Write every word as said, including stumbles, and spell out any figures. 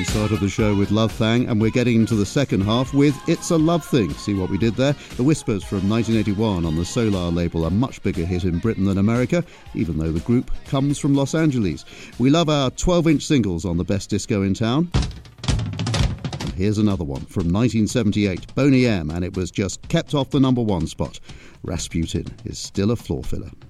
started the show with Love Thang, and we're getting into the second half with It's a Love Thing. See what we did there? The Whispers from nineteen eighty-one on the Solar label, a much bigger hit in Britain than America, even though the group comes from Los Angeles. We love our twelve-inch singles on the best disco in town. And here's another one from nineteen seventy-eight, Boney M, and it was just kept off the number one spot. Rasputin is still a floor filler.